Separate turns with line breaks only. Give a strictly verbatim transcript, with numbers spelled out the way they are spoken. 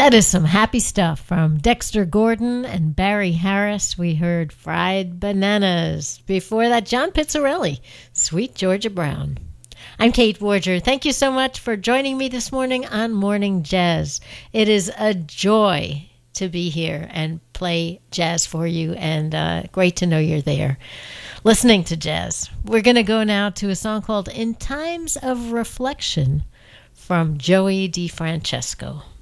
That is some happy stuff from Dexter Gordon and Barry Harris. We heard Fried Bananas. Before that, John Pizzarelli, Sweet Georgia Brown. I'm Kate Warger. Thank you so much for joining me this morning on Morning Jazz. It is a joy to be here and play jazz for you, and uh, great to know you're there listening to jazz. We're going to go now to a song called In Times of Reflection from Joey DeFrancesco.